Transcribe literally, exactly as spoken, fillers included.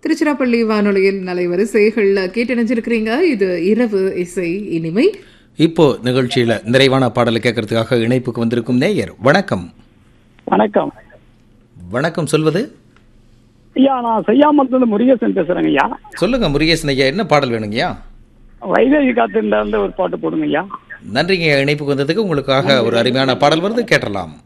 திருச்சிராப்பள்ளி வானொலியில் அலைவரிசைகள்ல கேட்டு நினைச்சிருக்கிறீங்க. இது இரவு இசை இனிமை. இப்போ நிகழ்ச்சியில நிறைவான பாடலை கேட்கறதுக்காக இணைப்புக்கு வந்திருக்கும் நேயர். வணக்கம். வணக்கம். வணக்கம். சொல்வது ஐயா, நான் செய்யாமல முருகேசன் பேசுறேங்க ஐயா. சொல்லுங்க முருகேசன் ஐயா, என்ன பாடல் வேணுங்கய்யா? வைதேகி காத்திருந்த ஒரு பாட்டு போடுங்க ஐயா. நன்றிங்க, இணைப்புக்கு வந்ததுக்கு. உங்களுக்காக ஒரு அருமையான பாடல் வருது, கேட்டலாம்.